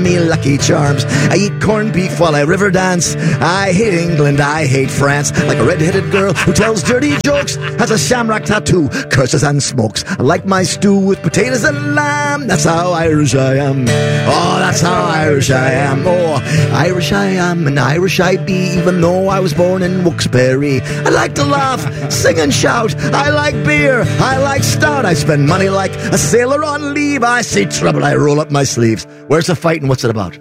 me Lucky Charms. I eat corned beef while I river dance. I hate England, I hate France. Like a red-headed girl who tells dirty jokes, has a shamrock tattoo, curses and smokes. I like my stew with potatoes and lamb. That's how Irish I am. Oh, that's how Irish I am. Oh, Irish I am and Irish I be, even though I was born in Wilkes-Barre. I like to laugh, sing and shout. I like beer, I like stout. I spend money like a sailor on leave. I see trouble, I roll up my sleeves. Where's the fight and what's it about?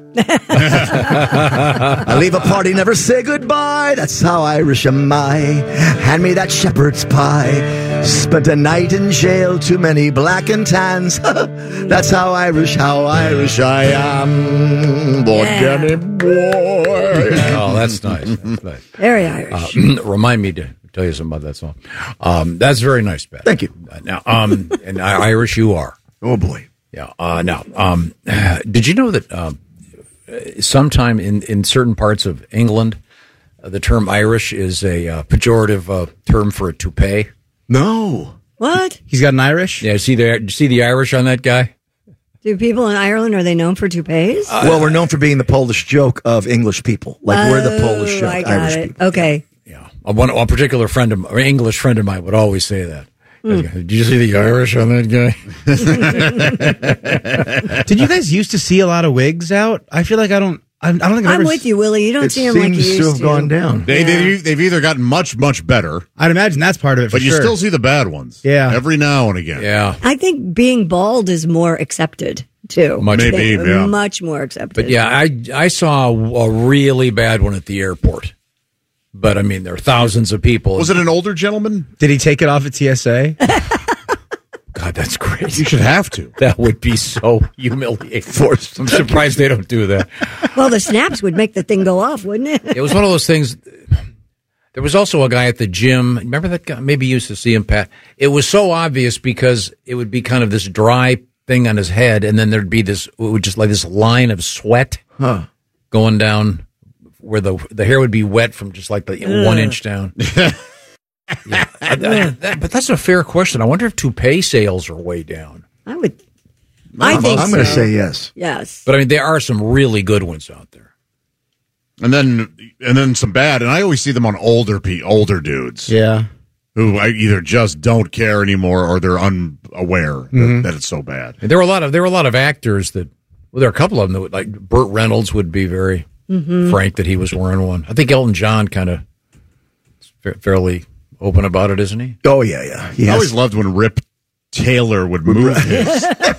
I leave a party, never say goodbye. That's how Irish am I. Hand me that shepherd's pie. Spent a night in jail, too many black and tans. That's how Irish I am. Boy, boy. Oh, that's nice. That's nice. Very Irish. Remind me to tell you something about that song. That's very nice, Pat. Thank you. Now, and Irish you are. Oh, boy. Yeah. Now, did you know that sometime in certain parts of England, the term Irish is a pejorative term for a toupee? No. What? He's got an Irish? Yeah, see the Irish on that guy? Do people in Ireland, are they known for toupees? Well, we're known for being the Polish joke of English people. Like, we're the Polish joke, I got Irish it. people. Okay. Yeah. A particular English friend of mine would always say that. Did you see the Irish on that guy? Did you guys used to see a lot of wigs out? I feel like I don't think I'm with you, Willie. You don't see them like you used to. It seems to have gone down. They've either gotten much, much better. I'd imagine that's part of it, but you still see the bad ones. Yeah. Every now and again. Yeah. I think being bald is more accepted, too. Much more accepted. But yeah, I saw a really bad one at the airport. But, I mean, there are thousands of people. Was it an older gentleman? Did he take it off at TSA? God, that's crazy. You should have to. That would be so humiliating. I'm surprised they don't do that. Well, the snaps would make the thing go off, wouldn't it? It was one of those things. There was also a guy at the gym. Remember that guy? Maybe you used to see him, Pat. It was so obvious because it would be kind of this dry thing on his head, and then there'd be this line of sweat going down where the hair would be wet from just like the 1 inch down. Yeah. But that's a fair question. I wonder if toupee sales are way down. I think I'm going to say yes. Yes. But I mean, there are some really good ones out there. And then some bad. And I always see them on older dudes. Yeah. Who either just don't care anymore or they're unaware that it's so bad. And there were a lot of actors that, well, there are a couple of them that like Burt Reynolds would be very frank that he was wearing one. I think Elton John kind of fairly open about it, isn't he? Oh, yeah. I always loved when Rip Taylor would move his.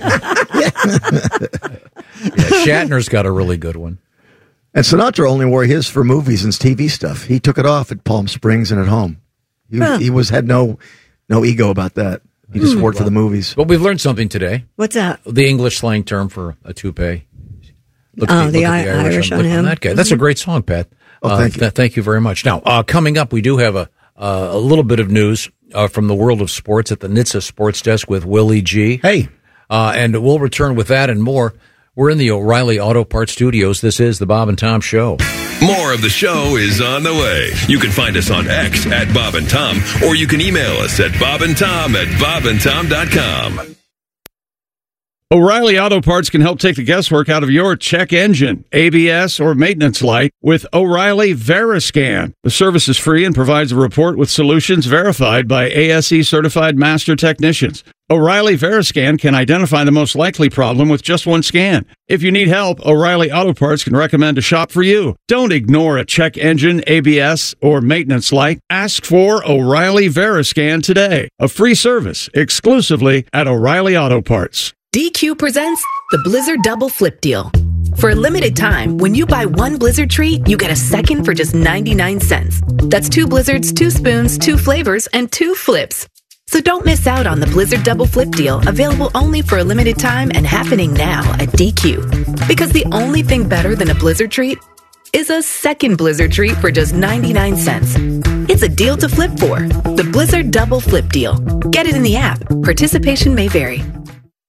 Shatner's got a really good one. And Sinatra only wore his for movies and TV stuff. He took it off at Palm Springs and at home. He had no ego about that. He just wore it for the movies. But we've learned something today. What's that? The English slang term for a toupee. Look at the Irish on him. That guy. That's a great song, Pat. Thank you. Thank you very much. Now, coming up, we do have a little bit of news from the world of sports at the NHTSA Sports Desk with Willie G. Hey. And we'll return with that and more. We're in the O'Reilly Auto Parts Studios. This is the Bob and Tom Show. More of the show is on the way. You can find us on X at Bob and Tom, or you can email us at bobandtom@bobandtom.com. O'Reilly Auto Parts can help take the guesswork out of your check engine, ABS, or maintenance light with O'Reilly Veriscan. The service is free and provides a report with solutions verified by ASE certified master technicians. O'Reilly Veriscan can identify the most likely problem with just one scan. If you need help, O'Reilly Auto Parts can recommend a shop for you. Don't ignore a check engine, ABS, or maintenance light. Ask for O'Reilly Veriscan today. A free service exclusively at O'Reilly Auto Parts. DQ presents the Blizzard Double Flip Deal. For a limited time, when you buy one Blizzard treat, you get a second for just 99 cents. That's 2 Blizzards, 2 spoons, 2 flavors, and 2 flips. So don't miss out on the Blizzard Double Flip Deal, available only for a limited time and happening now at DQ. Because the only thing better than a Blizzard treat is a second Blizzard treat for just 99 cents. It's a deal to flip for. The Blizzard Double Flip Deal. Get it in the app. Participation may vary.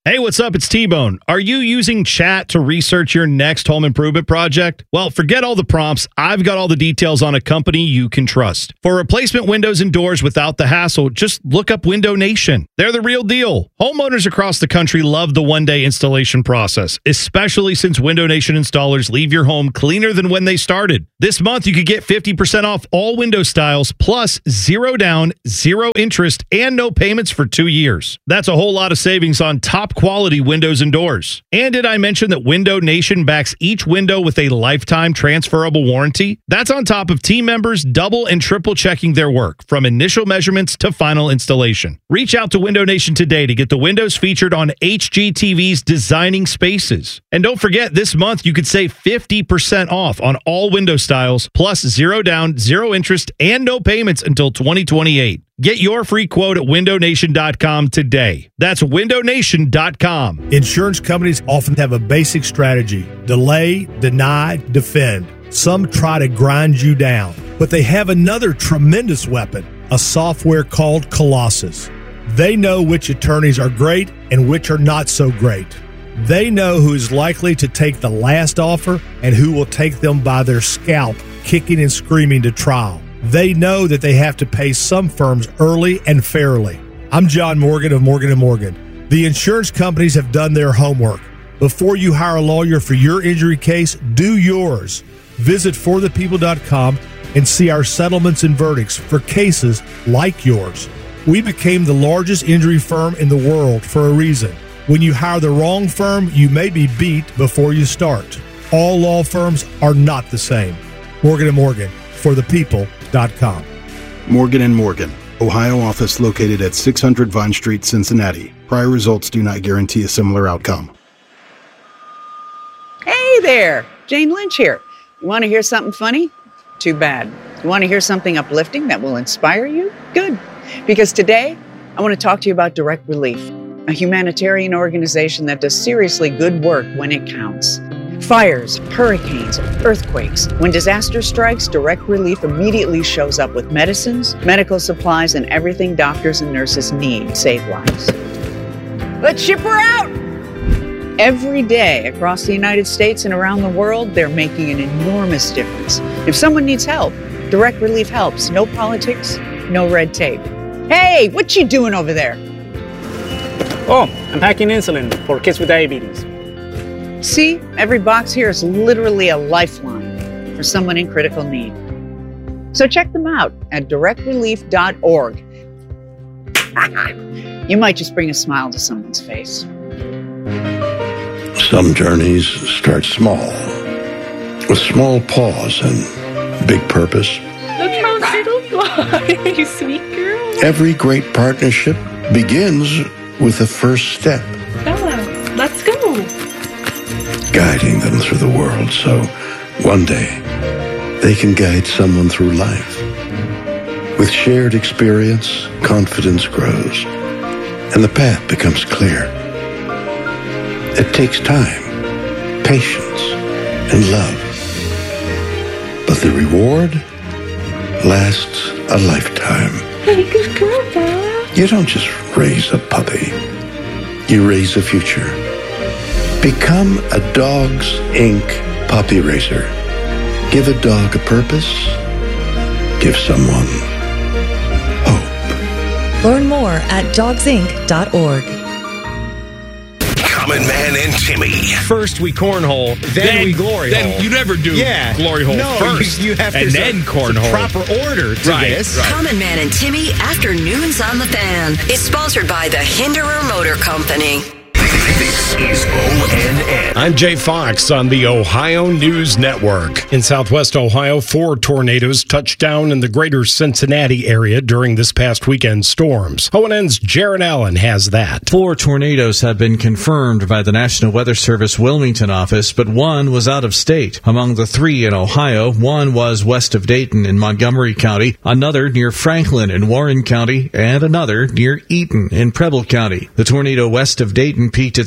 Hey, what's up? It's T-Bone. Are you using chat to research your next home improvement project? Well, forget all the prompts. I've got all the details on a company you can trust. For replacement windows and doors without the hassle, just look up Window Nation. They're the real deal. Homeowners across the country love the one-day installation process, especially since Window Nation installers leave your home cleaner than when they started. This month, you could get 50% off all window styles, plus 0 down, 0 interest, and no payments for 2 years. That's a whole lot of savings on top quality windows and doors. And did I mention that Window Nation backs each window with a lifetime transferable warranty? That's on top of team members double and triple checking their work from initial measurements to final installation. Reach out to Window Nation today to get the windows featured on HGTV's Designing Spaces. And don't forget, this month you could save 50% off on all window styles, plus 0 down, 0 interest, and no payments until 2028. Get your free quote at windownation.com today. That's windownation.com. Insurance companies often have a basic strategy: delay, deny, defend. Some try to grind you down, but they have another tremendous weapon, a software called Colossus. They know which attorneys are great and which are not so great. They know who is likely to take the last offer and who will take them by their scalp, kicking and screaming to trial. They know that they have to pay some firms early and fairly. I'm John Morgan of Morgan & Morgan. The insurance companies have done their homework. Before you hire a lawyer for your injury case, do yours. Visit forthepeople.com and see our settlements and verdicts for cases like yours. We became the largest injury firm in the world for a reason. When you hire the wrong firm, you may be beat before you start. All law firms are not the same. Morgan & Morgan, forthepeople.com. Morgan & Morgan, Ohio office located at 600 Vine Street, Cincinnati. Prior results do not guarantee a similar outcome. Hey there, Jane Lynch here. You want to hear something funny? Too bad. You want to hear something uplifting that will inspire you? Good. Because today, I want to talk to you about Direct Relief, a humanitarian organization that does seriously good work when it counts. Fires, hurricanes, earthquakes. When disaster strikes, Direct Relief immediately shows up with medicines, medical supplies, and everything doctors and nurses need to save lives. Let's ship her out! Every day across the United States and around the world, they're making an enormous difference. If someone needs help, Direct Relief helps. No politics, no red tape. Hey, what you doing over there? Oh, I'm packing insulin for kids with diabetes. See, every box here is literally a lifeline for someone in critical need. So check them out at directrelief.org. You might just bring a smile to someone's face. Some journeys start small, with small pause and big purpose. Look how little fly, you sweet girl. Every great partnership begins with the first step. Bella, let's go. Guiding them through the world so one day they can guide someone through life. With shared experience, confidence grows, and the path becomes clear. It takes time, patience, and love. But the reward lasts a lifetime. Hey, good girl, Bella. You don't just raise a puppy. You raise a future. Become a Dogs Inc. puppy raiser. Give a dog a purpose. Give someone hope. Learn more at dogsinc.org. Common Man and Timmy. First we cornhole, then we glory hole. Then you never do glory hole first. You have to and then cornhole. Proper order to this. Right. Common Man and Timmy Afternoons on the Fan is sponsored by the Hinderer Motor Company. This is ONN. I'm Jay Fox on the Ohio News Network. In southwest Ohio, 4 tornadoes touched down in the greater Cincinnati area during this past weekend's storms. ONN's Jared Allen has that. 4 tornadoes have been confirmed by the National Weather Service Wilmington office, but 1 was out of state. Among the 3 in Ohio, 1 was west of Dayton in Montgomery County, another near Franklin in Warren County, and another near Eaton in Preble County. The tornado west of Dayton peaked its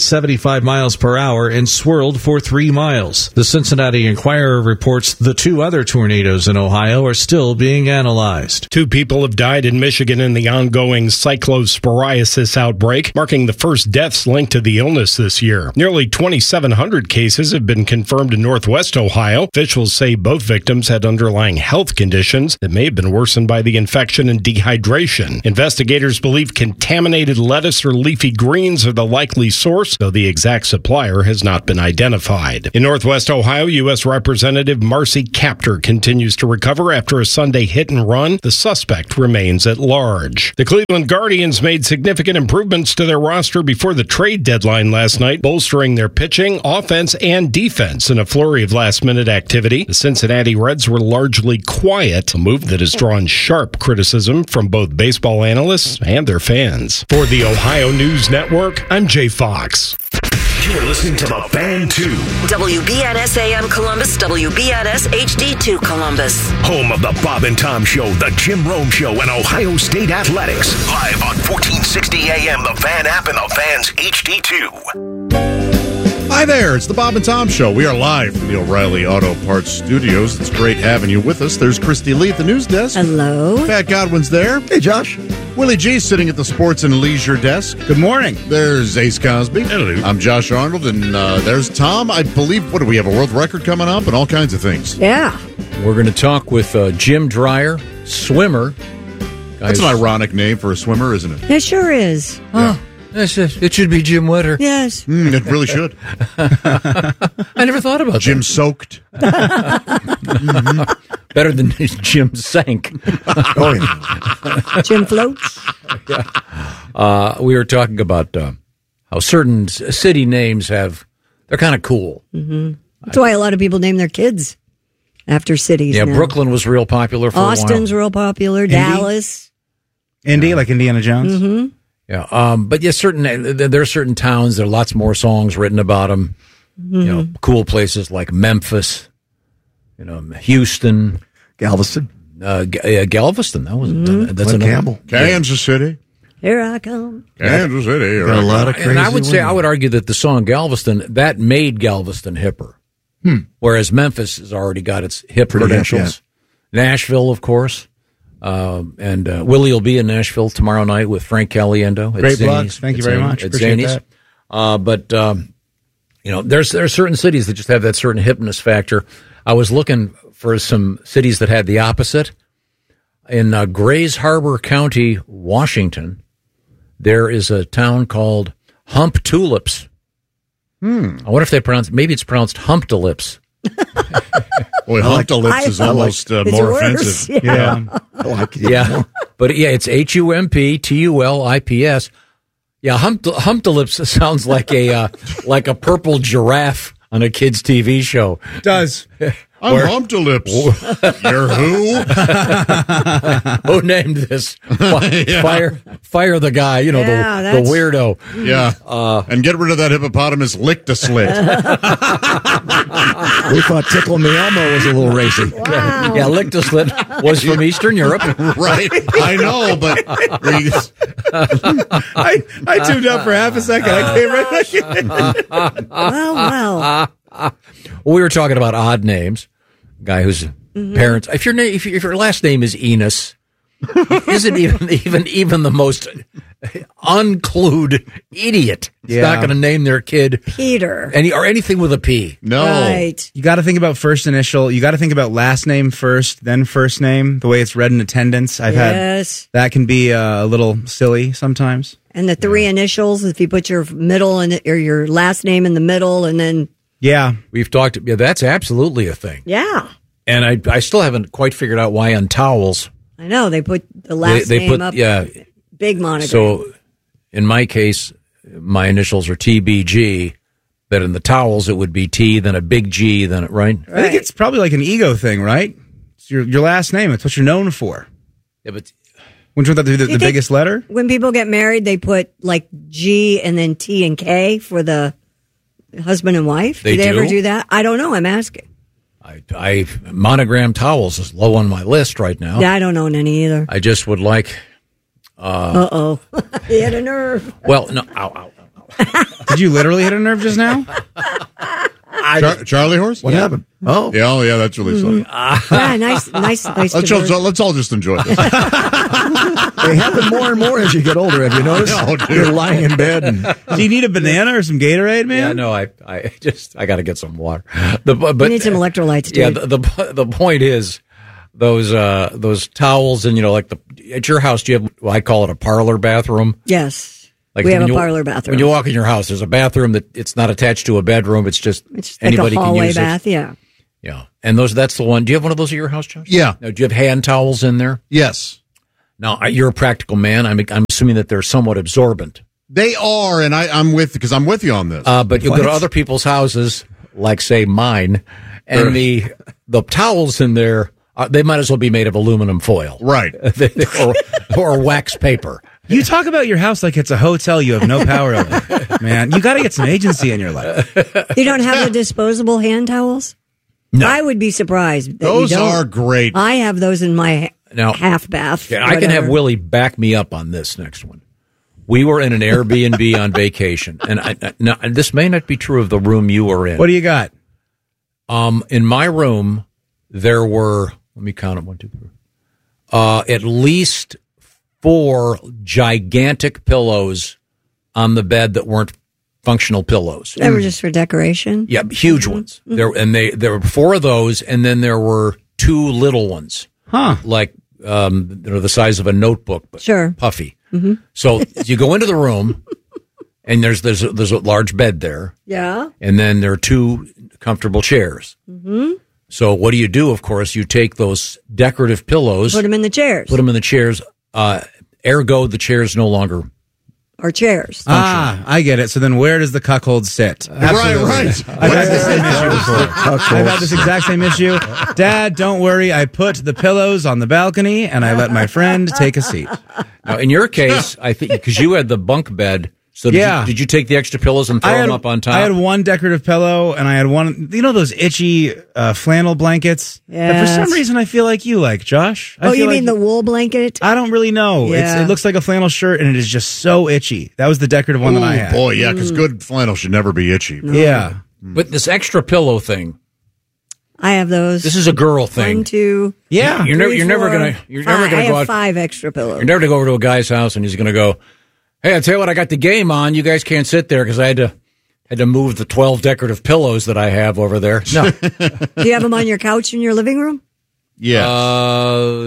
at 75 miles per hour and swirled for 3 miles. The Cincinnati Enquirer reports the 2 other tornadoes in Ohio are still being analyzed. 2 people have died in Michigan in the ongoing cyclosporiasis outbreak, marking the first deaths linked to the illness this year. Nearly 2,700 cases have been confirmed in Northwest Ohio. Officials say both victims had underlying health conditions that may have been worsened by the infection and dehydration. Investigators believe contaminated lettuce or leafy greens are the likely source, though the exact supplier has not been identified. In Northwest Ohio, U.S. Representative Marcy Kaptur continues to recover after a Sunday hit and run. The suspect remains at large. The Cleveland Guardians made significant improvements to their roster before the trade deadline last night, bolstering their pitching, offense, and defense in a flurry of last-minute activity. The Cincinnati Reds were largely quiet, a move that has drawn sharp criticism from both baseball analysts and their fans. For the Ohio News Network, I'm Jay Fox. You're listening to The Fan 2. WBNS AM Columbus, WBNS HD2 Columbus. Home of the Bob and Tom Show, The Jim Rome Show, and Ohio State Athletics. Live on 1460 AM, The Fan app, and The Fan's HD2. Hi there, it's the Bob and Tom Show. We are live from the O'Reilly Auto Parts Studios. It's great having you with us. There's Christy Lee at the news desk. Hello. Pat Godwin's there. Hey, Josh. Willie G sitting at the sports and leisure desk. Good morning. There's Ace Cosby. Hello. I'm Josh Arnold, and there's Tom. I believe, what do we have, a world record coming up and all kinds of things. Yeah. We're going to talk with Jim Dreyer, swimmer. That's an ironic name for a swimmer, isn't it? It sure is. Yeah. Oh. It should be Jim Wetter. Yes. It really should. I never thought about Jim that. Soaked. Better than Jim Sank. Oh, yeah. Jim Floats. We were talking about how certain city names they're kind of cool. Mm-hmm. That's why a lot of people name their kids after cities. Yeah, now. Brooklyn was real popular for Austin's a while. real popular. Indy? Dallas. Indy, like Indiana Jones? Mm-hmm. Yeah, but yeah, there are certain towns. There are lots more songs written about them. Mm-hmm. You know, cool places like Memphis, Houston, Galveston. Galveston. That was that's Glen another. Campbell. Kansas City. Here I come. Kansas City. Got a lot of crazy And I would say women. I would argue that the song Galveston that made Galveston hipper, whereas Memphis has already got its hip Pretty hip, credentials. Nashville, of course. And Willie will be in Nashville tomorrow night with Frank Caliendo. Great plugs. Thank you very much. At Appreciate Zanies. that. But there are certain cities that just have that certain hipness factor. I was looking for some cities that had the opposite. In Grays Harbor County, Washington, there is a town called Hump Tulips. I wonder if maybe it's pronounced Humptulips. Boy, Humptulips is almost more offensive. Yeah. I like it. Yeah, but yeah, it's HUMPTULIPS. Yeah, Humptulips sounds like a purple giraffe on a kid's TV show. It does. I'm Humptulips. You're who? Who named this? Fire the guy. The weirdo. Yeah. And get rid of that hippopotamus lick-to-slit. We thought Tickle Me Elmo was a little racy. Wow. Yeah, Lick-to-Slit was from Eastern Europe. Right. I know, but I tuned out for half a second. I came right back in. Well. We were talking about odd names. Guy whose parents, if your last name is Enos, isn't even the most unclued idiot is not going to name their kid Peter or anything with a P. no. Right. You got to think about first initial. You got to think about last name first, then first name. The way it's read in attendance, I've had that can be a little silly sometimes. And the 3 initials, if you put your middle or your last name in the middle, and then We've talked. Yeah, that's absolutely a thing. yeah, And I still haven't quite figured out why on towels I know they put the last they name put up. Big monogram. So in my case, my initials are TBG. That in the towels it would be T, then a big G, then right. I think it's probably like an ego thing, right? It's your last name. It's what you're known for. Yeah, but Which one? The biggest letter? When people get married, they put like G and then T and K for the husband and wife. They do they ever do? do that? I don't know. I'm asking. I monogram towels is low on my list right now. Yeah, I don't own any either. I just would like. He had a nerve. Well, no, ow. Did you literally hit a nerve just now? Charlie horse? What happened? Oh. Yeah, that's really funny. Yeah, nice. Let's all just enjoy this. They happen more and more as you get older. Have you noticed? No, dude. You're lying in bed. And, do you need a banana or some Gatorade, man? Yeah, no, I got to get some water. You need some electrolytes, dude. Yeah, the point is those towels and at your house, do you have? Well, I call it a parlor bathroom. Yes. Like we have a parlor bathroom. When you walk in your house, there's a bathroom that it's not attached to a bedroom. It's just anybody like a hallway can use bath, it. yeah. Yeah. And that's the one. Do you have one of those at your house, Josh? Yeah. Now, do you have hand towels in there? Yes. Now, you're a practical man. I'm assuming that they're somewhat absorbent. They are, and I'm with you on this. But you'll go to other people's houses, like say mine, and the towels in there, they might as well be made of aluminum foil, right? or wax paper. You talk about your house like it's a hotel you have no power over. Man, you got to get some agency in your life. You don't have the disposable hand towels? No. I would be surprised. Those are great. I have those in my half bath. Yeah, I can have Willie back me up on this next one. We were in an Airbnb on vacation, and this may not be true of the room you were in. What do you got? In my room, there were, let me count them, 1, 2, 3, at least 4 gigantic pillows on the bed that weren't functional pillows. They were just for decoration? Yeah, huge ones. There were 4 of those, and then there were 2 little ones. Huh. Like, they're the size of a notebook, but puffy. Mm-hmm. So you go into the room, and there's a large bed there. Yeah. And then there are 2 comfortable chairs. Mm-hmm. So what do you do? Of course, you take those decorative pillows. Put them in the chairs. Ergo, the chairs no longer are chairs. I get it. So then where does the cuckold sit? Absolutely. Right. I've had the same issue before. I've had this exact same issue. Dad, don't worry. I put the pillows on the balcony and I let my friend take a seat. Now, in your case, I think because you had the bunk bed. So did you take the extra pillows and throw them up on top? I had one decorative pillow, and I had one, those itchy flannel blankets that for some reason I feel like you like, Josh. You mean the wool blanket? I don't really know. Yeah. It looks like a flannel shirt, and it is just so itchy. That was the decorative one that I had. Boy, yeah, because good flannel should never be itchy. No. Yeah. But this extra pillow thing. I have those. This is a girl thing. 1, 2. Yeah. You're never gonna go out. 5 extra pillows. You're never gonna go over to a guy's house and he's gonna go, "Hey, I'll tell you what, I got the game on. You guys can't sit there because I had to move the 12 decorative pillows that I have over there." No. Do you have them on your couch in your living room? Yeah.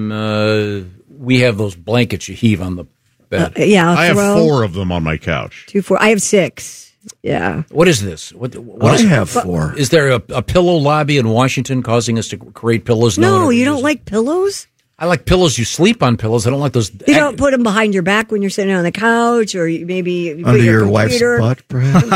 We have those blankets you heave on the bed. I have 4 of them on my couch. 2, 4. I have 6. Yeah. What is this? I have 4. Is there a pillow lobby in Washington causing us to create pillows? No, you don't like pillows? I like pillows. You sleep on pillows. I don't like those. You don't put them behind your back when you're sitting on the couch, or maybe you under put your wife's butt, perhaps.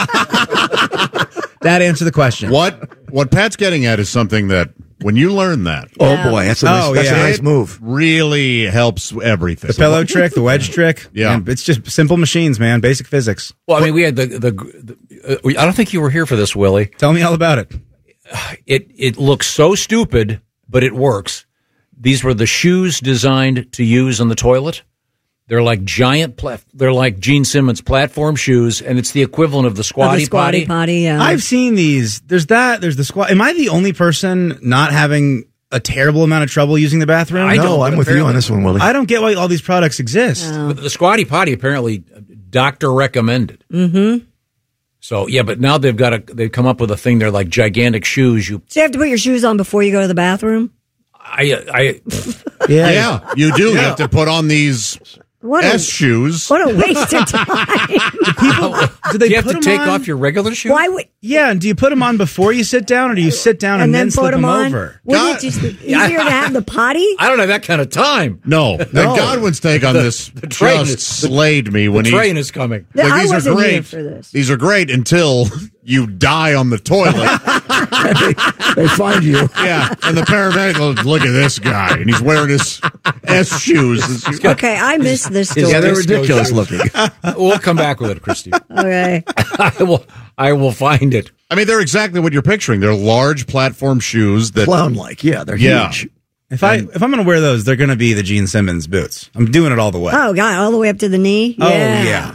That answered the question. What Pat's getting at is something that when you learn that, oh boy, that's a nice move. Really helps everything. The pillow trick, the wedge trick. Yeah, man, it's just simple machines, man. Basic physics. Well, I mean, we had the I don't think you were here for this, Willie. Tell me all about it. It looks so stupid, but it works. These were the shoes designed to use on the toilet. They're like they're like Gene Simmons platform shoes, and it's the equivalent of the squatty potty. Yeah. I've seen these. There's the squat. Am I the only person not having a terrible amount of trouble using the bathroom? No, I'm with you on this one, Willie. I don't get why all these products exist. No. The squatty potty apparently doctor recommended. Mm-hmm. So yeah, but now they've come up with a thing. They're like gigantic shoes. So you have to put your shoes on before you go to the bathroom? Yeah, you do. You have to put on these shoes. What a waste of time. Do they have to take off your regular shoes? Why would? Yeah, and do you put them on before you sit down, or do you sit down and then slip them over? Wouldn't it just be easier to have the potty? I don't have that kind of time. No. Godwin's take on this slayed me when the train is coming. I wasn't here for this. These are great until you die on the toilet. They find you. Yeah, and the paramedic will look at this guy, and he's wearing his S shoes. Okay, I missed this story. Yeah, they're ridiculous looking. We'll come back with it, Christy. Okay. I will find it. I mean, they're exactly what you're picturing. They're large platform shoes that clown-like. Yeah, they're huge. If I'm going to wear those, they're going to be the Gene Simmons boots. I'm doing it all the way. Oh, God, all the way up to the knee? Oh, yeah.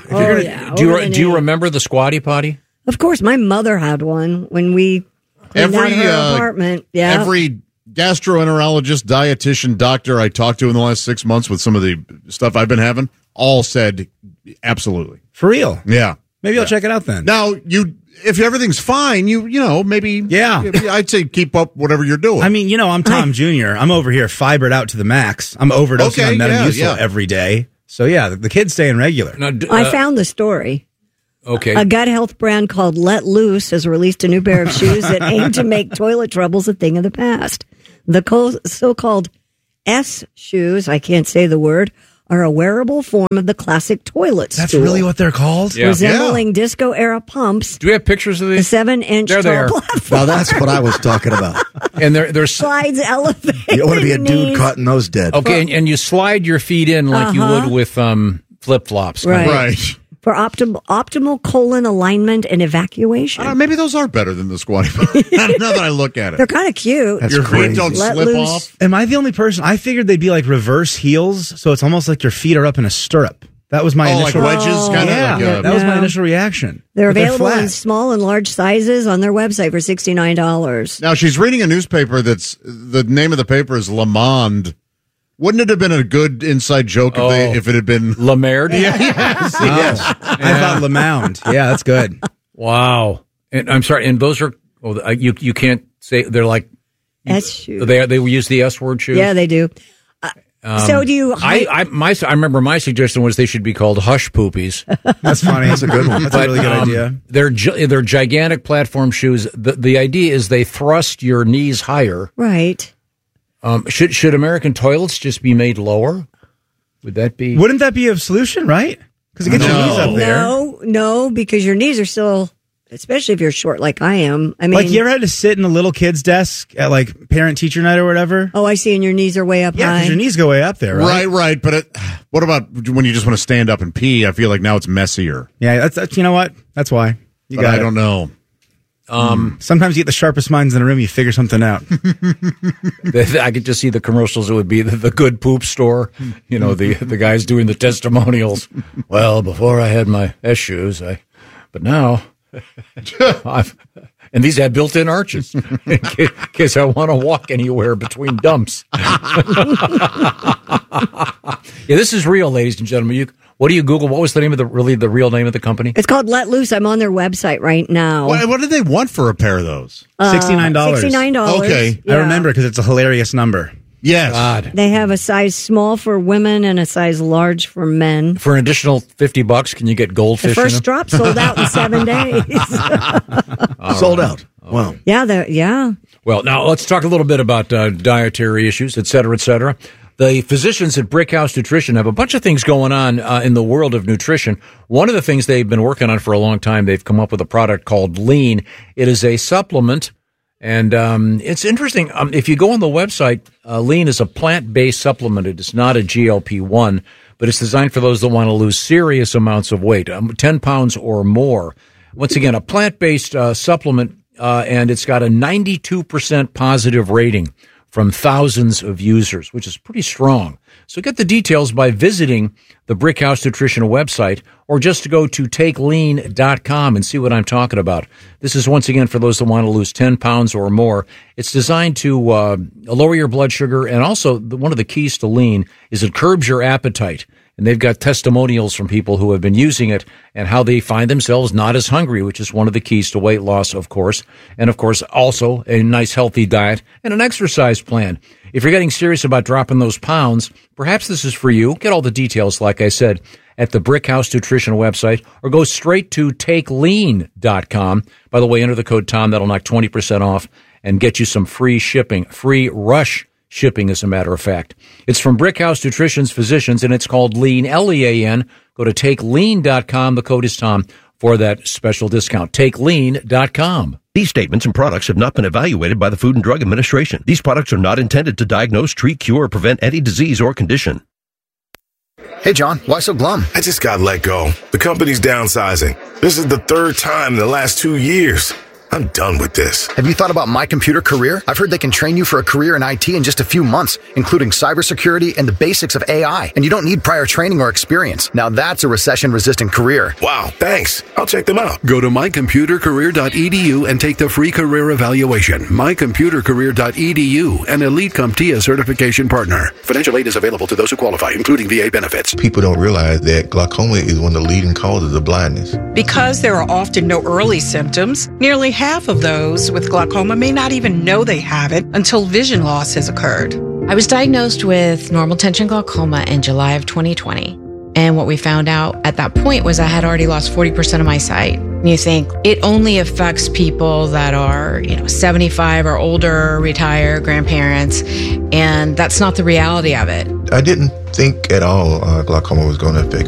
Do you remember the squatty potty? Of course, my mother had one when we cleaned out her apartment. Yeah. Every gastroenterologist, dietitian, doctor I talked to in the last 6 months with some of the stuff I've been having, all said absolutely. For real? Yeah. Maybe I'll check it out then. Now, if everything's fine, maybe. Yeah. I'd say keep up whatever you're doing. I mean, I'm Tom Jr. I'm over here fibered out to the max. I'm overdosing on Metamucil every day. So, yeah, the kid's staying regular. Now, I found the story. Okay. A gut health brand called Let Loose has released a new pair of shoes that aim to make toilet troubles a thing of the past. The so-called S shoes, I can't say the word, are a wearable form of the classic toilet stool. That's really what they're called? Yeah. Resembling disco-era pumps. Do we have pictures of these? The 7-inch tall platform. Now, that's what I was talking about. And there's slides elevate. You want to be a dude cutting those dead. Okay, and you slide your feet in like you would with flip-flops. Right. For optimal colon alignment and evacuation. Maybe those are better than the squatty potty. Now that I look at it. They're kind of cute. Your feet don't slip off. Am I the only person? I figured they'd be like reverse heels, so it's almost like your feet are up in a stirrup. That was my initial... like wedges? Kind of that was my initial reaction. They're available in small and large sizes on their website for $69. Now, she's reading a newspaper the name of the paper is Le Monde. Wouldn't it have been a good inside joke if it had been Le Merde? Yes. I thought Le Monde. Yeah, that's good. Wow. And I'm sorry, and those are you can't say they're like S shoes. They use the S word shoes. Yeah, they do. So do you? I remember my suggestion was they should be called hush poopies. That's funny. That's a good one. That's a really good idea. They're gigantic platform shoes. The idea is they thrust your knees higher. Right. Should American toilets just be made lower? Would that be? Wouldn't that be a solution, right? Because it gets your knees up there. No, because your knees are still, especially if you're short like I am. I mean, like you ever had to sit in a little kid's desk at like parent-teacher night or whatever? Oh, I see, and your knees are way up high. Yeah, because your knees go way up there, right? Right. But what about when you just want to stand up and pee? I feel like now it's messier. Yeah, that's you know what? That's why. I don't know. Sometimes you get the sharpest minds in the room, you figure something out. I could just see the commercials. It would be the good poop store. The guys doing the testimonials. Well, before I had my S shoes, but now, and these have built-in arches in case I want to walk anywhere between dumps. Yeah, this is real, ladies and gentlemen. What do you Google? What was the name of the real name of the company? It's called Let Loose. I'm on their website right now. What did they want for a pair of those? $69. $69. Okay. Yeah. I remember because it's a hilarious number. Yes. God. They have a size small for women and a size large for men. For an additional $50, can you get goldfish? The first drop sold out in 7 days. Sold out. Wow. Yeah. Well, now let's talk a little bit about dietary issues, et cetera, et cetera. The physicians at Brickhouse Nutrition have a bunch of things going on in the world of nutrition. One of the things they've been working on for a long time, they've come up with a product called Lean. It is a supplement, and it's interesting. If you go on the website, Lean is a plant-based supplement. It is not a GLP-1, but it's designed for those that want to lose serious amounts of weight, 10 pounds or more. Once again, a plant-based supplement, and it's got a 92% positive rating from thousands of users, which is pretty strong. So get the details by visiting the Brickhouse Nutrition website or just to go to takelean.com and see what I'm talking about. This is, once again, for those that want to lose 10 pounds or more. It's designed to lower your blood sugar, and also one of the keys to Lean is it curbs your appetite. And they've got testimonials from people who have been using it and how they find themselves not as hungry, which is one of the keys to weight loss, of course. And, of course, also a nice, healthy diet and an exercise plan. If you're getting serious about dropping those pounds, perhaps this is for you. Get all the details, like I said, at the Brickhouse Nutrition website, or go straight to takelean.com. By the way, enter the code TOM. That'll knock 20% off and get you some free shipping, free rush shipping, as a matter of fact. It's from Brickhouse Nutrition's physicians, and it's called Lean, L-E-A-N. Go to takelean.com. The code is TOM for that special discount. Takelean.com. These statements and products have not been evaluated by the Food and Drug Administration. These products are not intended to diagnose, treat, cure, or prevent any disease or condition. Hey, John, why so glum? I just got let go. The company's downsizing. This is the third time in the last 2 years. I'm done with this. Have you thought about My Computer Career? I've heard they can train you for a career in IT in just a few months, including cybersecurity and the basics of AI. And you don't need prior training or experience. Now that's a recession-resistant career. Wow, thanks. I'll check them out. Go to mycomputercareer.edu and take the free career evaluation. mycomputercareer.edu, an Elite CompTIA certification partner. Financial aid is available to those who qualify, including VA benefits. People don't realize that glaucoma is one of the leading causes of blindness. Because there are often no early symptoms, nearly half of those with glaucoma may not even know they have it until vision loss has occurred. I was diagnosed with normal tension glaucoma in July of 2020. And what we found out at that point was I had already lost 40% of my sight. And you think it only affects people that are, 75 or older, retired, grandparents. And that's not the reality of it. I didn't think at all glaucoma was going to affect